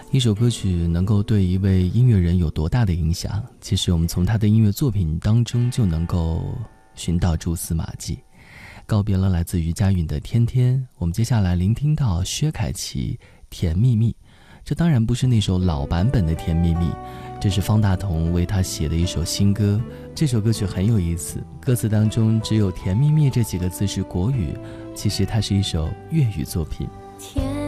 一首歌曲能够对一位音乐人有多大的影响，其实我们从他的音乐作品当中就能够寻到蛛丝马迹。告别了来自于佳允的《天天》，我们接下来聆听到薛凯琪《甜蜜蜜》。这当然不是那首老版本的《甜蜜蜜》，这是方大同为他写的一首新歌。这首歌曲很有意思，歌词当中只有甜蜜蜜这几个字是国语，其实它是一首粤语作品。 甜